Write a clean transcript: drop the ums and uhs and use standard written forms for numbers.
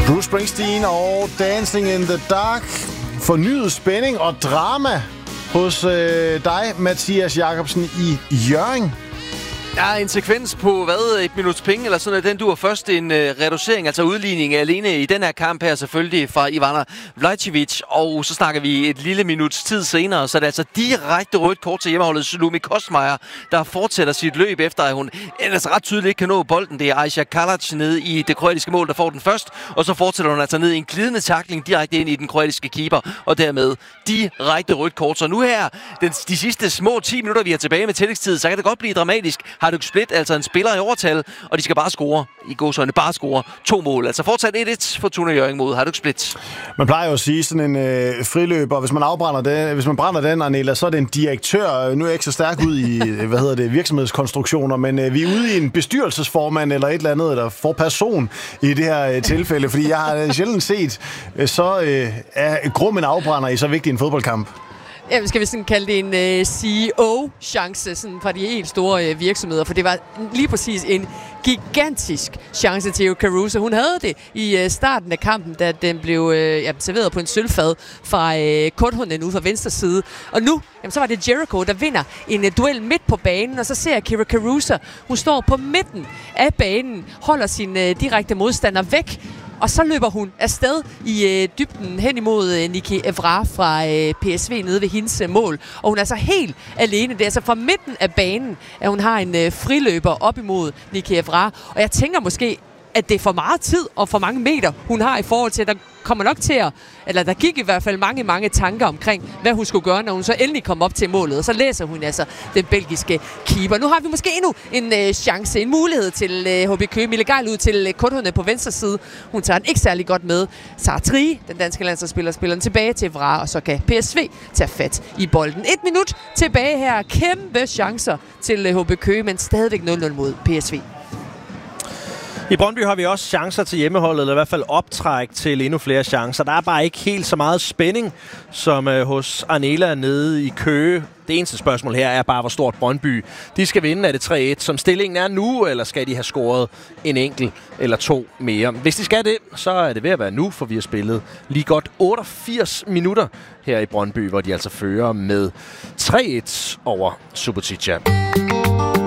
Bruce Springsteen og Dancing in the Dark. Fornyet spænding og drama hos dig, Mathias Jacobsen i Hjørring. Ja, en sekvens på, et minuts penge, eller sådan noget. Den duer først en reducering, altså udligning alene i den her kamp her, selvfølgelig fra Ivana Vlajcevic. Og så snakker vi et lille minuts tid senere, så det er altså direkte rødt kort til hjemmeholdet Salome Kostmeier, der fortsætter sit løb efter, at hun ellers ret tydeligt ikke kan nå bolden. Det er Aisha Kalac nede i det kroatiske mål, der får den først, og så fortsætter hun altså ned i en glidende tackling direkte ind i den kroatiske keeper, og dermed direkte rødt kort. Så nu her, de sidste små 10 minutter, vi er tilbage med tillægstid, så kan det godt blive dramatisk. Hajduk Split, altså en spiller i overtal, og de skal bare score, i gåseøjne, bare score 2 mål. Altså fortsat 1-1 for Fortuna Hjørring mod Hajduk Split. Man plejer jo at sige sådan en friløber, hvis man brænder den, Arnela, så er det en direktør. Nu er jeg ikke så stærk ud i, virksomhedskonstruktioner, men vi er ude i en bestyrelsesformand eller et eller andet, eller forperson i det her tilfælde, fordi jeg har sjældent set så grum en afbrænder i så vigtig en fodboldkamp. Ja, skal vi sådan kalde det en CEO-chance sådan fra de helt store virksomheder, for det var lige præcis en gigantisk chance til Caruso. Hun havde det i starten af kampen, da den blev serveret på en sølvfad fra Korthunen ude fra venstre side. Og nu, så var det Jericho, der vinder en duel midt på banen, og så ser Kyra Caruso, hun står på midten af banen, holder sin direkte modstander væk, og så løber hun afsted i dybden hen imod Niki Evra fra PSV nede ved hendes mål. Og hun er altså helt alene. Det er altså fra midten af banen, at hun har en friløber op imod Niki Evra. Og jeg tænker måske, at det er for meget tid og for mange meter, hun har i forhold til, at der kommer nok til at, eller der gik i hvert fald mange tanker omkring, hvad hun skulle gøre, når hun så endelig kom op til målet. Og så læser hun altså den belgiske keeper. Nu har vi måske endnu en chance, en mulighed til HB Køge. Mille Geil ud til Korthunen på venstre side. Hun tager den ikke særlig godt med. Sarah Trie, den danske landsholdsspiller, spiller den tilbage til Evra, og så kan PSV tage fat i bolden. 1 minut tilbage her. Kæmpe chancer til HB Køge, men stadigvæk 0-0 mod PSV. I Brøndby har vi også chancer til hjemmeholdet, eller i hvert fald optræk til endnu flere chancer. Der er bare ikke helt så meget spænding som hos Arnela nede i Køge. Det eneste spørgsmål her er bare, hvor stort Brøndby de skal vinde. Er det 3-1, som stillingen er nu, eller skal de have scoret en enkelt eller 2 mere? Hvis de skal det, så er det ved at være nu, for vi har spillet lige godt 88 minutter her i Brøndby, hvor de altså fører med 3-1 over Subotica.